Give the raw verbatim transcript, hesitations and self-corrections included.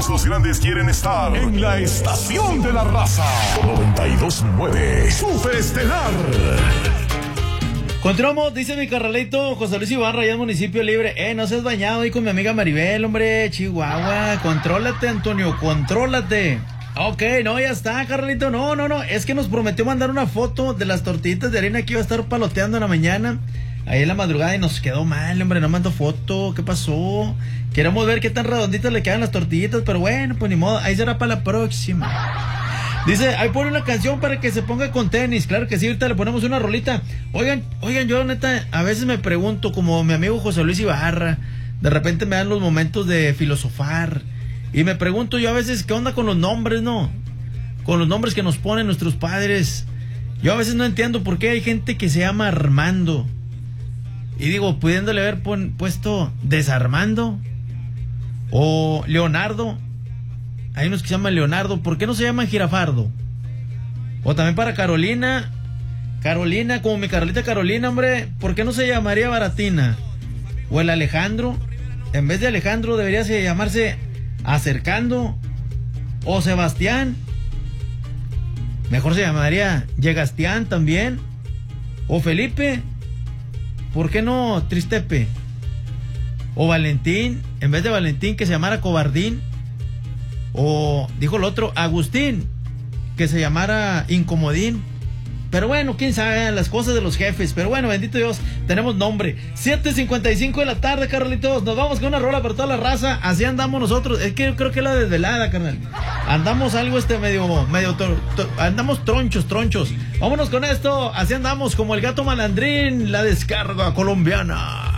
Todos los grandes quieren estar en la estación de la raza. noventa y dos punto nueve Super Estelar. Contromo, dice mi carnalito José Luis Ibarra, allá en Municipio Libre. Eh, no seas bañado ahí con mi amiga Maribel, hombre, Chihuahua. Contrólate, Antonio, contrólate. Ok, no, ya está, carnalito. No, no, no, es que nos prometió mandar una foto de las tortillitas de harina que iba a estar paloteando en la mañana, ahí en la madrugada, y nos quedó mal, hombre, no mandó foto. ¿Qué pasó? Queremos ver qué tan redonditas le quedan las tortillitas, pero bueno, pues ni modo, ahí será para la próxima. Dice, ahí pone una canción para que se ponga con tenis. Claro que sí, ahorita le ponemos una rolita. Oigan, oigan, yo neta, a veces me pregunto, como mi amigo José Luis Ibarra, de repente me dan los momentos de filosofar, y me pregunto yo a veces, ¿qué onda con los nombres, no? Con los nombres que nos ponen nuestros padres. Yo a veces no entiendo por qué hay gente que se llama Armando, y digo, pudiéndole haber pon, puesto Desarmando o Leonardo. Hay unos que se llaman Leonardo, ¿por qué no se llaman Girafardo? O también para Carolina, Carolina, como mi Carolita Carolina, hombre, ¿por qué no se llamaría Baratina? O el Alejandro, en vez de Alejandro debería llamarse Acercando. O Sebastián, mejor se llamaría Llegastián también. O Felipe, ¿por qué no Tristepe? O Valentín, en vez de Valentín que se llamara Cobardín. O dijo el otro, Agustín, que se llamara Incomodín. Pero bueno, quién sabe las cosas de los jefes. Pero bueno, bendito Dios, tenemos nombre. siete cincuenta y cinco de la tarde, carnalitos. Nos vamos con una rola para toda la raza. Así andamos nosotros. Es que yo creo que es la desvelada, carnal. Andamos algo este medio, medio, to, to, andamos tronchos, tronchos. Vámonos con esto. Así andamos como el gato malandrín, la descarga colombiana.